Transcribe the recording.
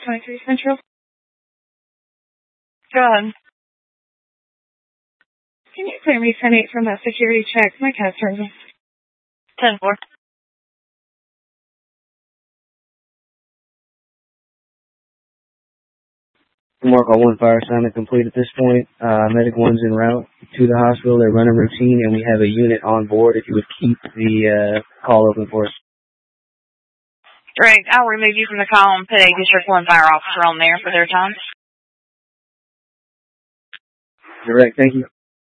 23 Central. Go ahead. Can you clear me 10-8 from that security check? My cat's hurting. 10-4. Mark on 1 fire assignment complete at this point. Medic 1's en route to the hospital. They're running routine, and we have a unit on board. If you would keep the call open for us. Direct, I'll remove you from the call and put a District 1 fire officer on there for their time. Direct, thank you.